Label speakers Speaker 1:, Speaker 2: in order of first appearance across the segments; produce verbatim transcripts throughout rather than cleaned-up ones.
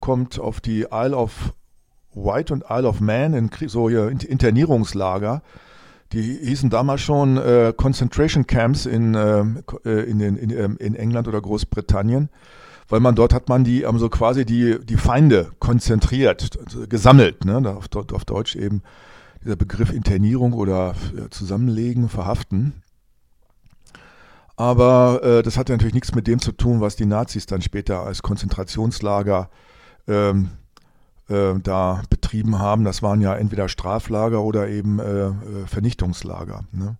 Speaker 1: kommt auf die Isle of Wight und Isle of Man, in so hier Internierungslager. Die hießen damals schon äh, Concentration Camps in, äh, in, in, in, in England oder Großbritannien, weil man dort hat man die ähm, so quasi die, die Feinde konzentriert, also gesammelt, ne? Da auf, auf Deutsch eben dieser Begriff Internierung oder äh, Zusammenlegen, Verhaften. Aber äh, das hatte natürlich nichts mit dem zu tun, was die Nazis dann später als Konzentrationslager ähm, äh, da betrieben haben. Das waren ja entweder Straflager oder eben äh, Vernichtungslager. Ne?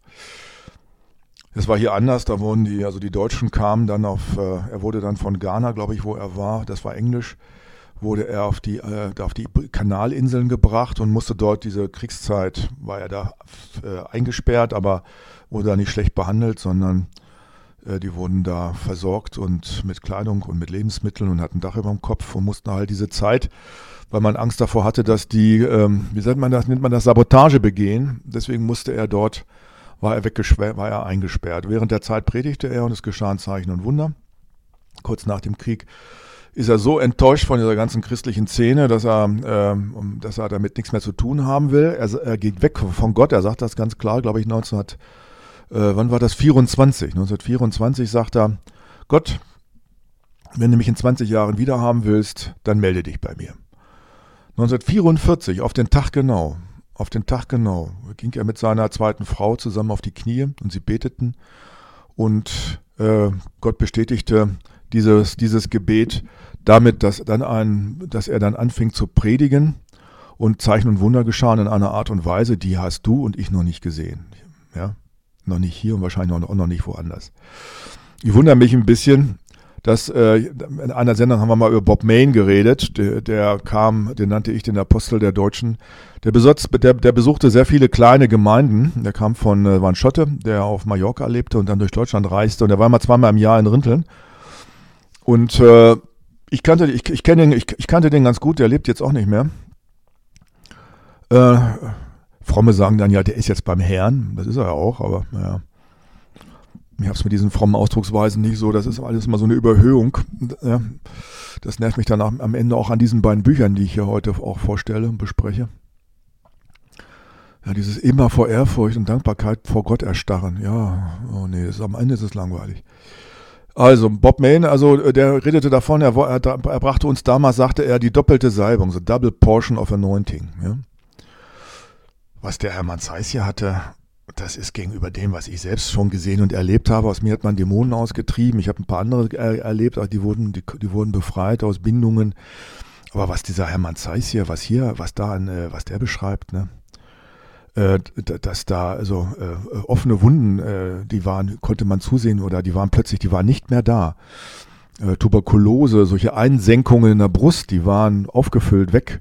Speaker 1: Das war hier anders, da wurden die, also die Deutschen kamen dann auf, äh, er wurde dann von Ghana, glaube ich, wo er war, das war Englisch, wurde er auf die, äh, auf die Kanalinseln gebracht und musste dort diese Kriegszeit, war er da äh, eingesperrt, aber wurde da nicht schlecht behandelt, sondern die wurden da versorgt und mit Kleidung und mit Lebensmitteln und hatten ein Dach über dem Kopf und mussten halt diese Zeit, weil man Angst davor hatte, dass die, ähm, wie sagt man das, nennt man das, Sabotage begehen. Deswegen musste er dort, war er weggesperrt, war er eingesperrt. Während der Zeit predigte er und es geschahen Zeichen und Wunder. Kurz nach dem Krieg ist er so enttäuscht von dieser ganzen christlichen Szene, dass er, ähm, dass er damit nichts mehr zu tun haben will. Er, er geht weg von Gott, er sagt das ganz klar, glaube ich, neunzehnhundert Äh, wann war das? vierundzwanzig. neunzehnhundertvierundzwanzig sagt er, Gott, wenn du mich in zwanzig Jahren wieder haben willst, dann melde dich bei mir. neunzehnhundertvierundvierzig, auf den Tag genau, auf den Tag genau, ging er mit seiner zweiten Frau zusammen auf die Knie und sie beteten und äh, Gott bestätigte dieses, dieses Gebet damit, dass, dann ein, dass er dann anfing zu predigen und Zeichen und Wunder geschahen in einer Art und Weise, die hast du und ich noch nicht gesehen. Ja. Noch nicht hier und wahrscheinlich auch noch nicht woanders. Ich wundere mich ein bisschen, dass äh, in einer Sendung haben wir mal über Bob Mayne geredet, der, der kam, den nannte ich den Apostel der Deutschen, der, besitz, der, der besuchte sehr viele kleine Gemeinden, der kam von, äh, war ein Schotte, der auf Mallorca lebte und dann durch Deutschland reiste und der war mal zweimal im Jahr in Rinteln und äh, ich kannte, ich, ich, kenn den, ich, ich kannte den ganz gut, der lebt jetzt auch nicht mehr. Äh, Fromme sagen dann, ja, der ist jetzt beim Herrn. Das ist er ja auch, aber naja. Ich habe es mit diesen frommen Ausdrucksweisen nicht so. Das ist alles immer so eine Überhöhung. Ja, das nervt mich dann am Ende auch an diesen beiden Büchern, die ich hier heute auch vorstelle und bespreche. Ja, dieses immer vor Ehrfurcht und Dankbarkeit vor Gott erstarren. Ja, oh nee, das ist, am Ende ist es langweilig. Also, Bob Mayne, also der redete davon, er, er, er brachte uns damals, sagte er, die doppelte Salbung, so Double Portion of Anointing, ja. Was der Hermann Zeiss hier hatte, das ist gegenüber dem, was ich selbst schon gesehen und erlebt habe. Aus mir hat man Dämonen ausgetrieben. Ich habe ein paar andere er, erlebt, die wurden, die, die wurden befreit aus Bindungen. Aber was dieser Hermann Zeiss hier, was hier, was da, äh, was der beschreibt, ne, äh, dass da also äh, offene Wunden, äh, die waren, konnte man zusehen oder die waren plötzlich, die waren nicht mehr da. Äh, Tuberkulose, solche Einsenkungen in der Brust, die waren aufgefüllt, weg.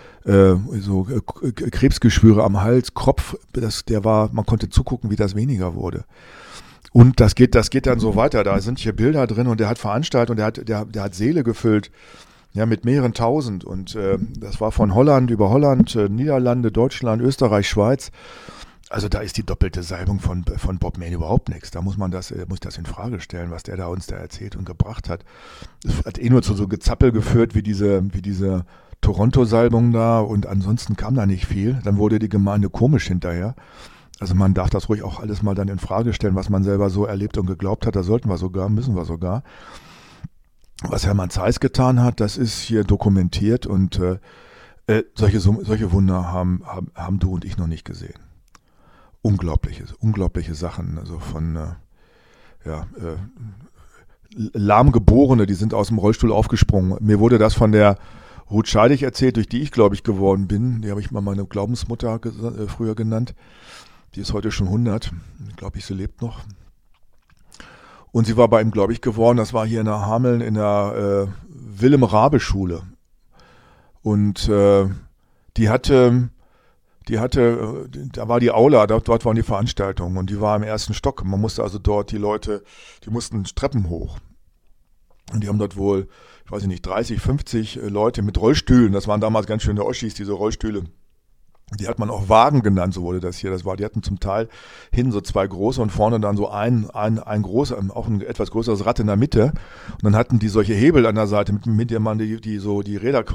Speaker 1: So Krebsgeschwüre am Hals, Kopf, das, der war, man konnte zugucken, wie das weniger wurde. Und das geht, das geht dann so weiter. Da sind hier Bilder drin und der hat veranstaltet und der hat, der, der hat Seele gefüllt, ja, mit mehreren tausend. Und äh, das war von Holland über Holland, äh, Niederlande, Deutschland, Österreich, Schweiz. Also da ist die doppelte Salbung von, von Bob Mayne überhaupt nichts. Da muss man das, äh, muss das in Frage stellen, was der da uns da erzählt und gebracht hat. Es hat eh nur zu so Gezappel geführt, wie diese, wie diese Toronto-Salbung da und ansonsten kam da nicht viel. Dann wurde die Gemeinde komisch hinterher. Also man darf das ruhig auch alles mal dann in Frage stellen, was man selber so erlebt und geglaubt hat. Da sollten wir sogar, müssen wir sogar. Was Hermann Zeiss getan hat, das ist hier dokumentiert und äh, solche, solche Wunder haben, haben, haben du und ich noch nicht gesehen. Unglaubliche, unglaubliche Sachen, also von äh, ja, äh, Lahmgeborene, die sind aus dem Rollstuhl aufgesprungen. Mir wurde das von der Ruth Scheidig erzählt, durch die ich gläubig geworden bin. Die habe ich mal meine Glaubensmutter ges- äh, früher genannt. Die ist heute schon hundert. Ich glaube, ich, sie lebt noch. Und sie war bei ihm gläubig geworden. Das war hier in der Hameln in der äh, Willem-Rabe-Schule. Und äh, die hatte, die hatte, äh, da war die Aula, dort, dort waren die Veranstaltungen und die war im ersten Stock. Man musste also dort die Leute, die mussten Treppen hoch. Und die haben dort wohl, ich weiß nicht, dreißig, fünfzig Leute mit Rollstühlen. Das waren damals ganz schöne Oschis, diese Rollstühle. Die hat man auch Wagen genannt, so wurde das hier. Das war, die hatten zum Teil hinten so zwei große und vorne dann so ein, ein, ein großer, auch ein etwas größeres Rad in der Mitte. Und dann hatten die solche Hebel an der Seite, mit, mit denen man die, die so die Räder